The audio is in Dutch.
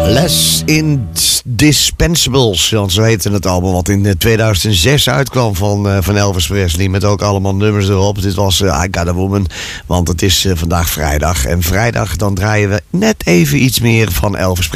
Less Indispensables, want zo heette het album wat in 2006 uitkwam van Elvis Presley. Met ook allemaal nummers erop. Dit was I Got a Woman, want het is vandaag vrijdag. En vrijdag dan draaien we net even iets meer van Elvis Presley.